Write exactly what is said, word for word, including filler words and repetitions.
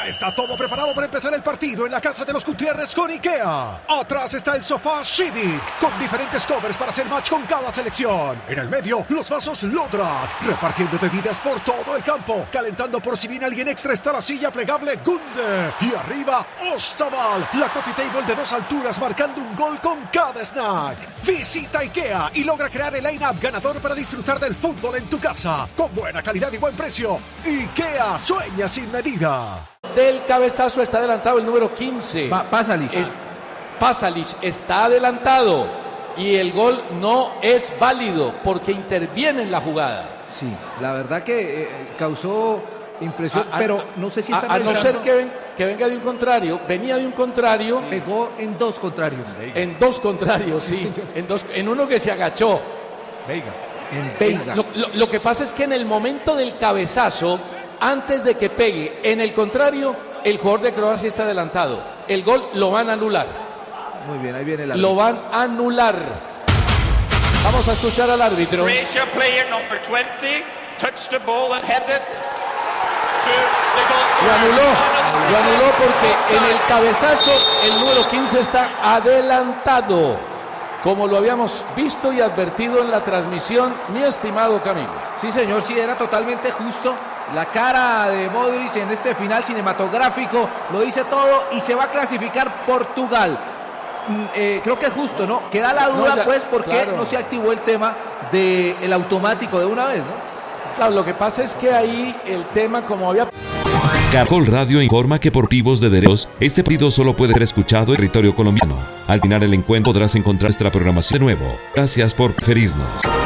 Ya está todo preparado para empezar el partido en la casa de los Gutiérrez con IKEA. Atrás está el sofá Civic, con diferentes covers para hacer match con cada selección. En el medio, los vasos Lodrat, repartiendo bebidas por todo el campo. Calentando por si viene alguien extra está la silla plegable Gunde. Y arriba, Ostaval, la coffee table de dos alturas marcando un gol con cada snack. Visita IKEA y logra crear el line-up ganador para disfrutar del fútbol en tu casa. Con buena calidad y buen precio. IKEA, sueña sin medida. Del cabezazo está adelantado el número quince. Pa Pasalic. Es, Pasalic está adelantado y el gol no es válido porque interviene en la jugada. Sí, la verdad que eh, causó impresión, a, a, pero no sé si está a, a no ser que, ven, que venga de un contrario, venía de un contrario. Sí. Pegó en dos contrarios. En dos contrarios, sí. sí en, dos, en uno que se agachó. Veiga. En Veiga. Lo, lo, lo que pasa es que en el momento del cabezazo, antes de que pegue, en el contrario, el jugador de Croacia está adelantado. El gol lo van a anular. Muy bien, ahí viene el árbitro. Lo van a anular. Vamos a escuchar al árbitro. Croatia player number twenty touched the ball and headed to the goal. Lo anuló, lo anuló porque en el cabezazo el número quince está adelantado, como lo habíamos visto y advertido en la transmisión, mi estimado Camilo. Sí, señor, sí, era totalmente justo. La cara de Modric en este final cinematográfico lo dice todo y se va a clasificar Portugal. Eh, creo que es justo, ¿no? Queda la duda, no, ya, pues, ¿por qué claro. no se activó el tema del automático de una vez, ¿no? Claro, lo que pasa es que ahí el tema, como había... Caracol Radio informa que por motivos de derechos, este partido solo puede ser escuchado en territorio colombiano. Al final el encuentro podrás encontrar nuestra programación de nuevo. Gracias por preferirnos.